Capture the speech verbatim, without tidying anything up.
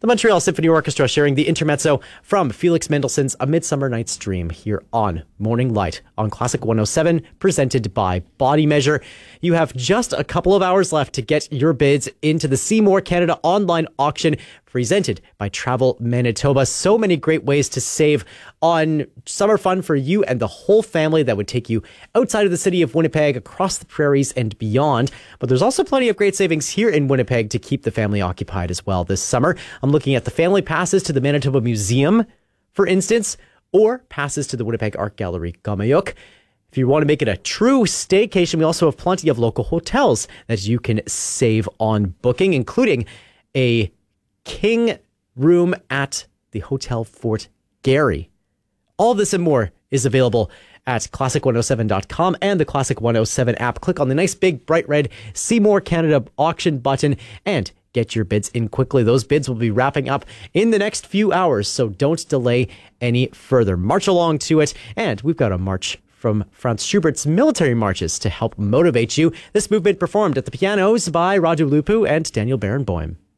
The Montreal Symphony Orchestra sharing the intermezzo from Felix Mendelssohn's A Midsummer Night's Dream here on Morning Light on Classic one oh seven, presented by Body Measure. You have just a couple of hours left to get your bids into the Seymour Canada online auction presented by Travel Manitoba. So many great ways to save on summer fun for you and the whole family that would take you outside of the city of Winnipeg, across the prairies and beyond. But there's also plenty of great savings here in Winnipeg to keep the family occupied as well this summer. I'm looking at the family passes to the Manitoba Museum, for instance, or passes to the Winnipeg Art Gallery Gamayuk. If you want to make it a true staycation, we also have plenty of local hotels that you can save on booking, including a king room at the Hotel Fort Garry. All this and more is available at classic one oh seven dot com and the Classic one oh seven app. Click on the nice big bright red Seymour Canada auction button and get your bids in quickly. Those bids will be wrapping up in the next few hours, so don't delay any further. March along to it, and we've got a march from Franz Schubert's military marches to help motivate you. This movement performed at the pianos by Radu Lupu and Daniel Barenboim.